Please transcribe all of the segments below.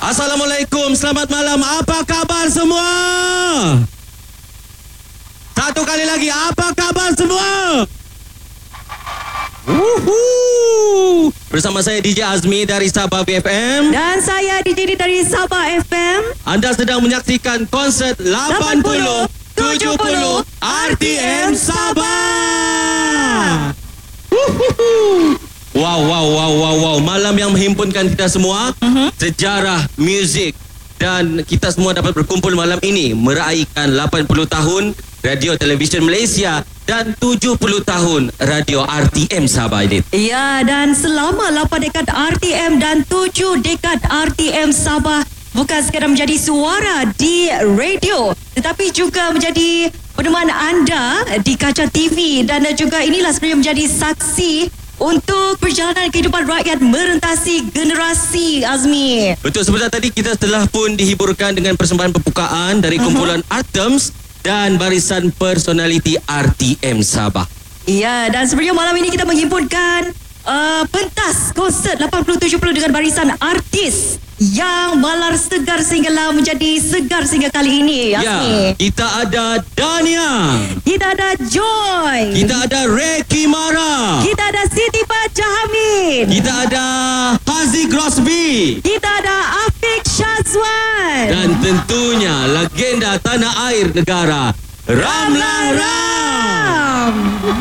Assalamualaikum, selamat malam. Apa khabar semua? Satu kali lagi, apa khabar semua? Bersama saya DJ Azmi dari Sabah BFM. Dan saya DJ dari Sabah FM. Anda sedang menyaksikan konsert 80 70 RTM Sabah. Wow. Malam yang menghimpunkan kita semua. Sejarah muzik. Dan kita semua dapat berkumpul malam ini meraihkan 80 tahun Radio Television Malaysia dan 70 tahun Radio RTM Sabah ini. Ya, dan selama 8 dekad RTM dan 7 dekad RTM Sabah bukan sekadar menjadi suara di radio, tetapi juga menjadi peneman anda di kaca TV, dan juga inilah sebenarnya menjadi saksi untuk perjalanan kehidupan rakyat merentasi generasi, Azmi. Betul, sebentar tadi kita telah pun dihiburkan dengan persembahan pembukaan dari kumpulan Artems dan barisan personaliti RTM Sabah. Ya, dan sebenarnya malam ini kita menghimpunkan pentas konsert 80-70 dengan barisan artis yang malar segar sehinggalah menjadi segar sehingga kali ini, Ya, Yasmi. kita ada Dania, Kita ada Joy, kita ada Reki Mara, kita ada Siti Bajahamin, kita ada Haziq Rosbi, kita ada Afiq Syazwan, dan tentunya legenda tanah air negara Ramlah Ram.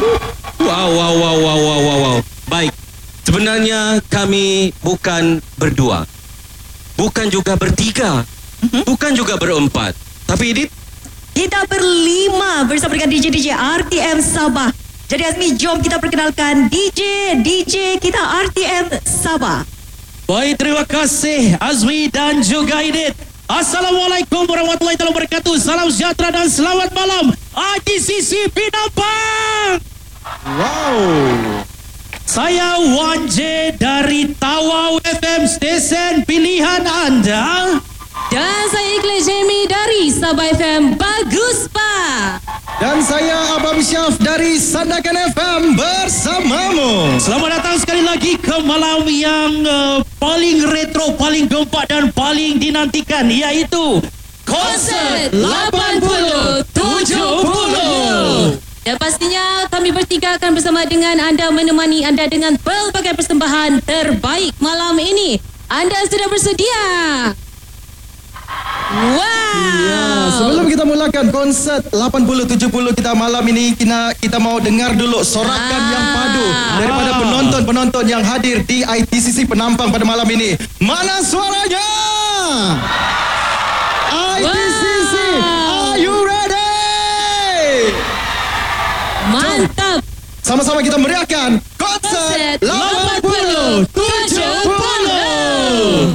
Wow. Baik, sebenarnya kami bukan berdua, bukan juga bertiga, bukan juga berempat, tapi ini kita berlima bersama dengan DJ RTM Sabah. Jadi Azmi, jom kita perkenalkan DJ kita RTM Sabah. Baik, terima kasih Azmi dan juga Idit. Assalamualaikum warahmatullahi wabarakatuh. Salam sejahtera dan selamat malam ITCC Penampang. Wow. Saya Wan J dari Tawau FM, stesen pilihan anda. Dan saya Ikhlas Jamie dari Sabah FM. Bagus Pak. Dan saya Abang Syaf dari Sandakan FM bersamamu. Selamat datang sekali lagi ke malam yang paling retro, paling gempak dan paling dinantikan, iaitu Konsert 80 70. Dan pastinya kami bertiga akan bersama dengan anda, menemani anda dengan pelbagai persembahan terbaik malam ini. Anda sudah bersedia? Wow. Ya, sebelum kita mulakan konsert 80-70 kita malam ini, kita mau dengar dulu sorakan yang padu daripada penonton-penonton yang hadir di ITCC Penampang pada malam ini. Mana suaranya? ITCC, are you ready? Mantap. Sama-sama kita meriahkan konsert 80 70.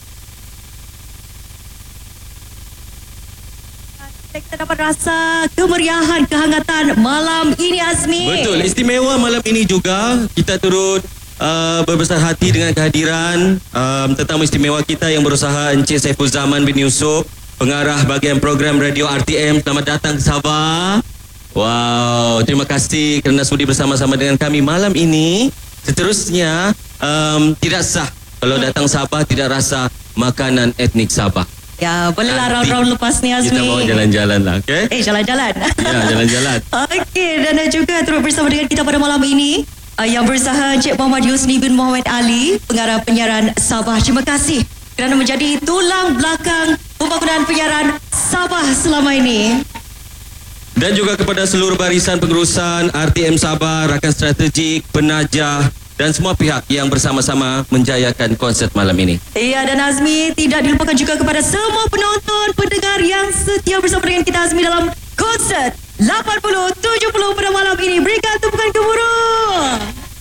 Kita dapat rasa kemeriahan, kehangatan malam ini, Azmi. betul, istimewa malam ini juga. Kita turut berbesar hati dengan kehadiran tetamu istimewa kita yang berusaha, Encik Saiful Zaman bin Yusof, pengarah bahagian program Radio RTM. Selamat datang ke Sabah. Wow, terima kasih kerana sudi bersama-sama dengan kami malam ini. Seterusnya, tidak sah kalau datang Sabah tidak rasa makanan etnik Sabah. Ya, bolehlah Nanti round-round lepas ni, Azmi. Kita mau jalan-jalan lah, okey? Jalan-jalan. Ya, jalan-jalan. Okey, dan juga terus bersama dengan kita pada malam ini yang berusaha Encik Muhammad Yusni bin Muhammad Ali, pengarah penyiaran Sabah. Terima kasih kerana menjadi tulang belakang pembangunan penyiaran Sabah selama ini. Dan juga kepada seluruh barisan pengurusan RTM Sabah, rakan strategik, penajah dan semua pihak yang bersama-sama menjayakan konsert malam ini. Ya, dan Azmi, tidak dilupakan juga kepada semua penonton, pendengar yang setia bersama dengan kita, Azmi, dalam konsert 80-70 pada malam ini. Berikan tumpukan gemuruh.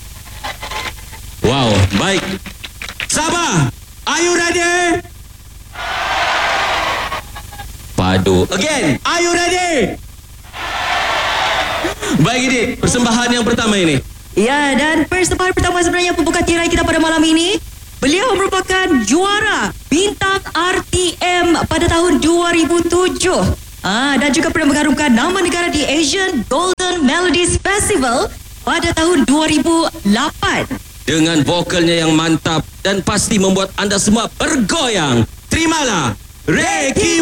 Wow, baik. Sabah, are you ready? Padu. Again, are you ready? Baik, ini persembahan yang pertama ini. Ya, dan persembahan pertama sebenarnya pembuka tirai kita pada malam ini. Beliau merupakan juara bintang RTM pada tahun 2007. Dan juga pernah mengharumkan nama negara di Asian Golden Melodies Festival pada tahun 2008. Dengan vokalnya yang mantap dan pasti membuat anda semua bergoyang. terimalah Reki